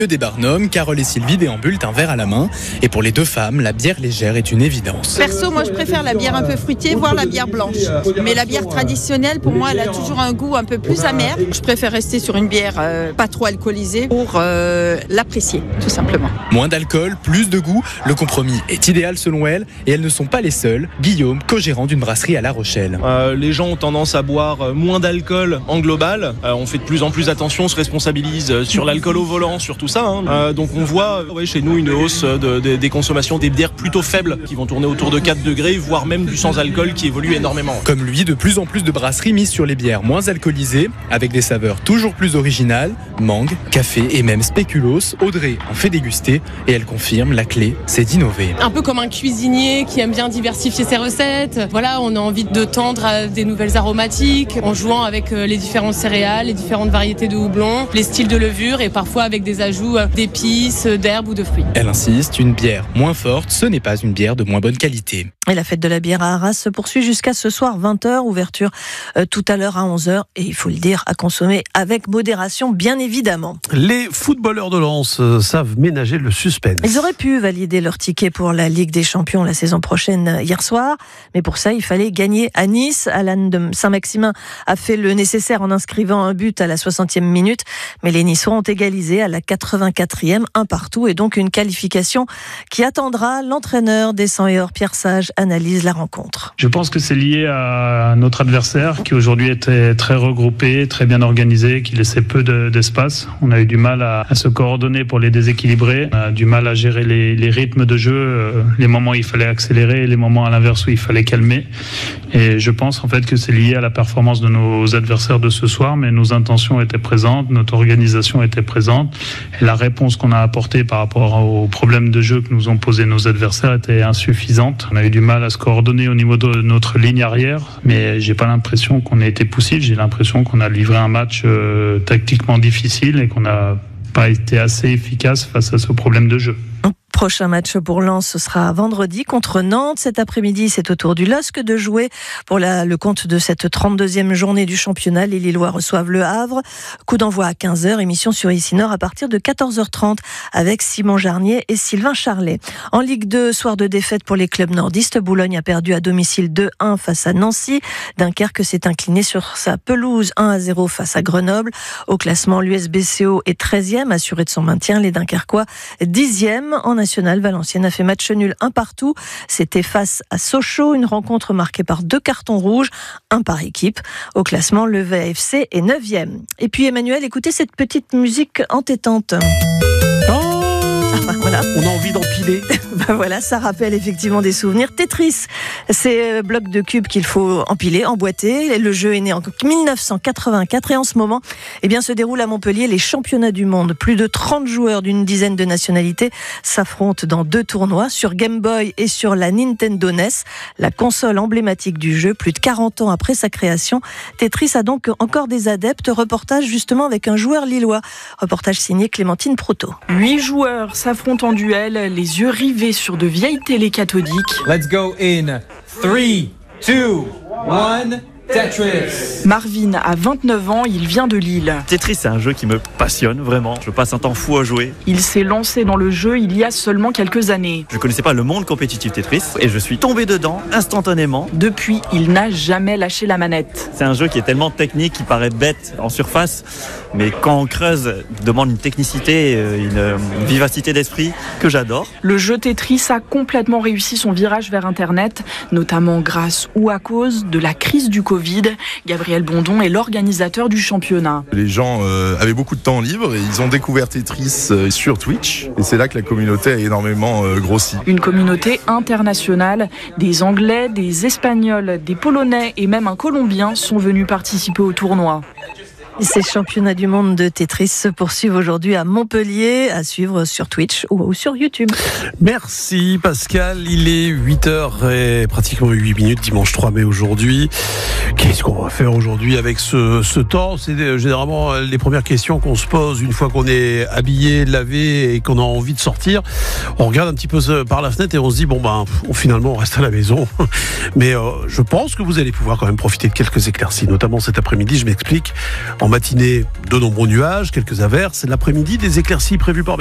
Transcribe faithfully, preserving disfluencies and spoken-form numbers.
Des Barnum, Carole et Sylvie déambulent un verre à la main. Et pour les deux femmes, la bière légère est une évidence. Perso, moi je préfère la bière un peu fruitée, voire la bière blanche. Mais la bière traditionnelle, pour moi, elle a toujours un goût un peu plus amer. Je préfère rester sur une bière euh, pas trop alcoolisée pour euh, l'apprécier, tout simplement. Moins d'alcool, plus de goût, le compromis est idéal selon elle. Et elles ne sont pas les seules. Guillaume, co-gérant d'une brasserie à La Rochelle. Euh, les gens ont tendance à boire moins d'alcool en global. Euh, on fait de plus en plus attention, on se responsabilise sur l'alcool au volant, sur tout ça. Hein. Euh, donc on voit ouais, chez nous une hausse de, de, des consommations des bières plutôt faibles qui vont tourner autour de quatre degrés, voire même du sans-alcool qui évolue énormément. Comme lui, de plus en plus de brasseries misent sur les bières moins alcoolisées, avec des saveurs toujours plus originales, mangue, café et même spéculoos. Audrey en fait déguster et elle confirme, la clé, c'est d'innover. Un peu comme un cuisinier qui aime bien diversifier ses recettes. Voilà, on a envie de tendre à des nouvelles aromatiques en jouant avec les différentes céréales, les différentes variétés de houblon, les styles de levure et parfois avec des ajouts d'épices, d'herbes ou de fruits. Elle insiste, une bière moins forte, ce n'est pas une bière de moins bonne qualité. Et la fête de la bière à Arras se poursuit jusqu'à ce soir vingt heures, ouverture euh, tout à l'heure à onze heures et il faut le dire, à consommer avec modération bien évidemment. Les footballeurs de Lens euh, savent ménager le suspense. Ils auraient pu valider leur ticket pour la Ligue des Champions la saison prochaine hier soir, mais pour ça il fallait gagner à Nice. Alan de Saint-Maximin a fait le nécessaire en inscrivant un but à la soixantième minute, mais les Niçois ont égalisé à la quatre-vingt-quatrième, un partout et donc une qualification qui attendra. L'entraîneur des cent et or, Pierre Sage, analyse la rencontre. Je pense que c'est lié à notre adversaire qui aujourd'hui était très regroupé, très bien organisé, qui laissait peu de, d'espace. On a eu du mal à, à se coordonner pour les déséquilibrer, on a du mal à gérer les, les rythmes de jeu, euh, les moments où il fallait accélérer, les moments à l'inverse où il fallait calmer. Et je pense en fait que c'est lié à la performance de nos adversaires de ce soir, mais nos intentions étaient présentes, notre organisation était présente et la réponse qu'on a apportée par rapport aux problèmes de jeu que nous ont posés nos adversaires était insuffisante. On a eu du mal à se coordonner au niveau de notre ligne arrière, mais j'ai pas l'impression qu'on ait été poussif, j'ai l'impression qu'on a livré un match euh, tactiquement difficile et qu'on n'a pas été assez efficace face à ce problème de jeu. Prochain match pour Lens, ce sera vendredi contre Nantes. Cet après-midi, c'est au tour du L O S C de jouer pour la, le compte de cette trente-deuxième journée du championnat. Les Lillois reçoivent Le Havre. Coup d'envoi à quinze heures, émission sur Ici Nord à partir de quatorze heures trente avec Simon Jarnier et Sylvain Charlet. En Ligue deux, soir de défaite pour les clubs nordistes. Boulogne a perdu à domicile deux un face à Nancy. Dunkerque s'est incliné sur sa pelouse un à zéro face à Grenoble. Au classement, l'U S B C O est treizième, assuré de son maintien. Les Dunkerquois dixième. En national, Valenciennes a fait match nul un partout. C'était face à Sochaux, une rencontre marquée par deux cartons rouges, un par équipe. Au classement, le V F C est neuvième. Et puis Emmanuel, écoutez cette petite musique entêtante. Oh ah, voilà. On a envie d'empiler. Ben voilà, ça rappelle effectivement des souvenirs. Tetris, c'est bloc de cubes qu'il faut empiler, emboîter. Le jeu est né en dix-neuf cent quatre-vingt-quatre et en ce moment, eh bien, se déroule à Montpellier les championnats du monde. Plus de trente joueurs d'une dizaine de nationalités s'affrontent dans deux tournois sur Game Boy et sur la Nintendo N E S, la console emblématique du jeu. Plus de quarante ans après sa création, Tetris a donc encore des adeptes. Reportage justement avec un joueur lillois. Reportage signé Clémentine Proto. Huit joueurs s'affrontent en duel, les yeux rivés sur de vieilles télés cathodiques. Let's go in three, two, one. Tetris. Marvin a vingt-neuf ans, il vient de Lille. Tetris, c'est un jeu qui me passionne vraiment. Je passe un temps fou à jouer. Il s'est lancé dans le jeu il y a seulement quelques années. Je connaissais pas le monde compétitif Tetris et je suis tombé dedans instantanément. Depuis, il n'a jamais lâché la manette. C'est un jeu qui est tellement technique, qui paraît bête en surface, mais quand on creuse, il demande une technicité, une vivacité d'esprit que j'adore. Le jeu Tetris a complètement réussi son virage vers Internet, notamment grâce ou à cause de la crise du Covid. Gabriel Bondon est l'organisateur du championnat. Les gens euh, avaient beaucoup de temps libre et ils ont découvert Tetris euh, sur Twitch et c'est là que la communauté a énormément euh, grossi. Une communauté internationale, des Anglais, des Espagnols, des Polonais et même un Colombien sont venus participer au tournoi. Ces championnats du monde de Tetris se poursuivent aujourd'hui à Montpellier, à suivre sur Twitch ou sur YouTube. Merci Pascal, il est huit heures et pratiquement huit minutes, dimanche trois mai aujourd'hui. Qu'est-ce qu'on va faire aujourd'hui avec ce, ce temps ? C'est généralement les premières questions qu'on se pose une fois qu'on est habillé, lavé et qu'on a envie de sortir. On regarde un petit peu par la fenêtre et on se dit bon ben finalement on reste à la maison. Mais euh, je pense que vous allez pouvoir quand même profiter de quelques éclaircies, notamment cet après-midi, je m'explique. En matinée, de nombreux nuages, quelques averses. L'après-midi, des éclaircies prévues par